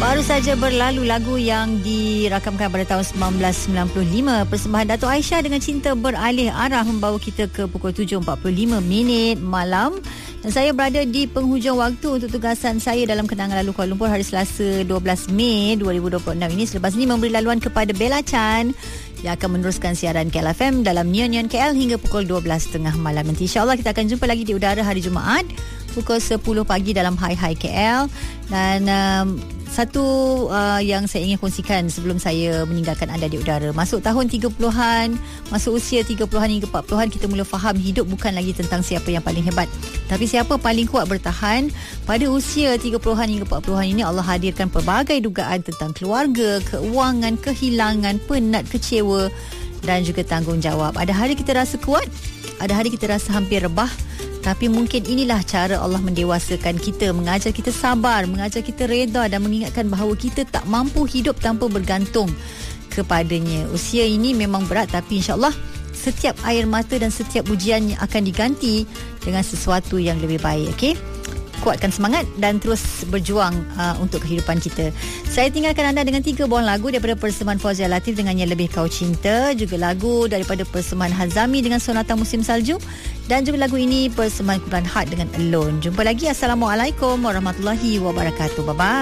Baru saja berlalu lagu yang dirakamkan pada tahun 1995. Persembahan Dato' Aisyah dengan Cinta Beralih Arah membawa kita ke pukul 7.45 malam. Dan saya berada di penghujung waktu untuk tugasan saya dalam Kenangan Lalu Kuala Lumpur hari Selasa 12 Mei 2026 ini. Selepas ini memberi laluan kepada Bella Chan yang akan meneruskan siaran KLFM dalam Neon KL hingga pukul 12.30 malam nanti. InsyaAllah kita akan jumpa lagi di udara hari Jumaat pukul 10 pagi dalam Hai Hai KL. Dan satu yang saya ingin kongsikan sebelum saya meninggalkan anda di udara. Masuk tahun 30-an, masuk usia 30-an hingga 40-an, kita mula faham hidup bukan lagi tentang siapa yang paling hebat, tapi siapa paling kuat bertahan. Pada usia 30-an hingga 40-an ini Allah hadirkan pelbagai dugaan tentang keluarga, keuangan, kehilangan, penat, kecewa dan juga tanggungjawab. Ada hari kita rasa kuat, ada hari kita rasa hampir rebah. Tapi mungkin inilah cara Allah mendewasakan kita, mengajar kita sabar, mengajar kita reda dan mengingatkan bahawa kita tak mampu hidup tanpa bergantung kepadanya. Usia ini memang berat, tapi insyaAllah setiap air mata dan setiap ujian akan diganti dengan sesuatu yang lebih baik. Okey? Kuatkan semangat dan terus berjuang untuk kehidupan kita. Saya tinggalkan anda dengan 3 buah lagu daripada persembahan Fauzia Latif dengan Yang Lebih Kau Cinta, juga lagu daripada persembahan Hazami dengan Sonata Musim Salju, dan juga lagu ini persembahan kumpulan Heart dengan Alone. Jumpa lagi. Assalamualaikum warahmatullahi wabarakatuh. Bye-bye.